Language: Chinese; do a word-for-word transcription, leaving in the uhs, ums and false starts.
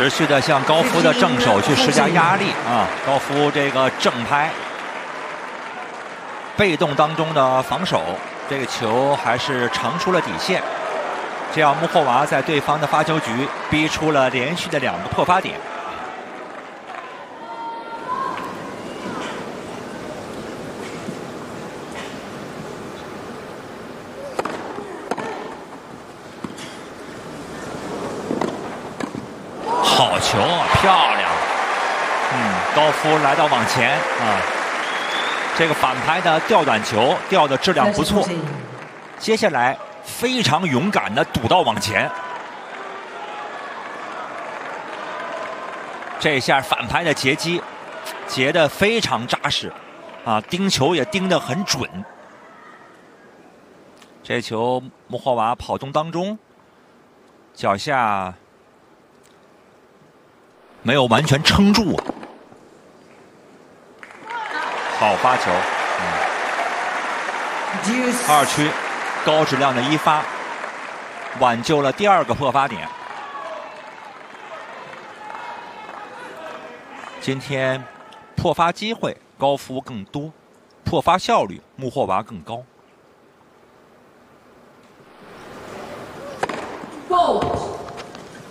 持续的向高夫的正手去施加压力啊！高夫这个正拍，被动当中的防守，这个球还是长出了底线。这样穆霍娃在对方的发球局逼出了连续的两个破发点。好球啊，漂亮！嗯，高夫来到网前啊，这个反拍的吊短球吊的质量不错。接下来非常勇敢的赌到网前，这下反拍的截击截的非常扎实啊，盯球也盯得很准。这球穆霍娃跑动当中，脚下没有完全撑住，好发球。嗯、二区高质量的一发，挽救了第二个破发点。今天破发机会高夫更多，破发效率穆霍娃更高。